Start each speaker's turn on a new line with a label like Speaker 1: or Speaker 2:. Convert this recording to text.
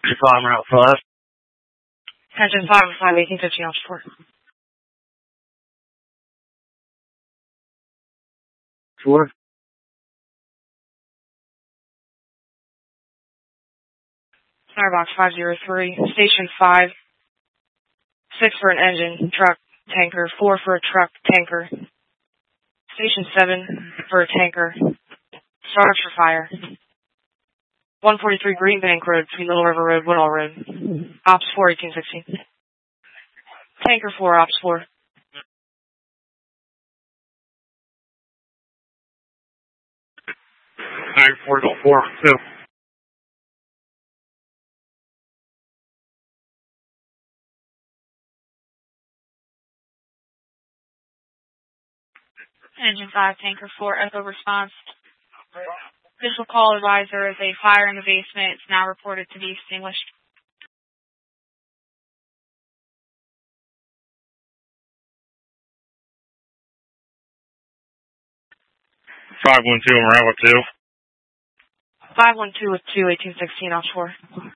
Speaker 1: Bomber out 5.
Speaker 2: Engine 505, 1815 offshore.
Speaker 1: 4.
Speaker 2: Firebox 503, Station 5. 6 for an engine, truck, tanker. 4 for a truck, tanker. Station 7 for a tanker. Startups for fire. 143 Green Bank Road between Little River Road, Woodall Road. Ops 4, 1816. Tanker 4, Ops 4.
Speaker 1: Tanker 4, 4, 2.
Speaker 2: Engine 5, Tanker 4, Echo response. Official call advisor is a fire in the basement. It's now reported to be extinguished.
Speaker 1: 512, Morale 2.
Speaker 2: 512 with 2, 1816 offshore.